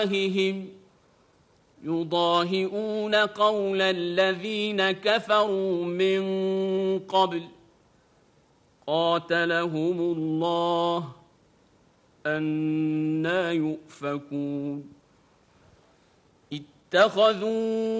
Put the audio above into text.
يضاهئون قول الذين كفروا من قبل قاتلهم الله أنى يؤفكون اتخذوا